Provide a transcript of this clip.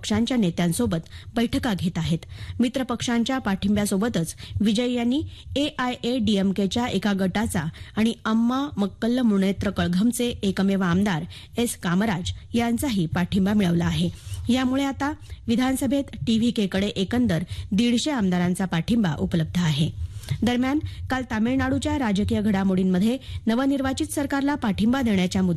पक्षांच्या नेत्यांसोबत बैठका घेत आहेत. मित्र पक्षांच्या पाठिंब्यासोबतच विजय यांनी एआयएडीएमकेच्या एका गटाचा आणि अम्मा मक्कल मुनेत्र कळघमचे एकमेव आमदार एस कामराज यांचाही पाठिंबा मिळवला आहे. यामुळे आता विधानसभेत टीव्हीकेकडे एकंदर 150 आमदारांचा पाठिंबा उपलब्ध आहे. दरम्यान काल तामिळनाडूच्या राजकीय घडामोडींमध्ये नवनिर्वाचित सरकारला पाठिंबा देण्याच्या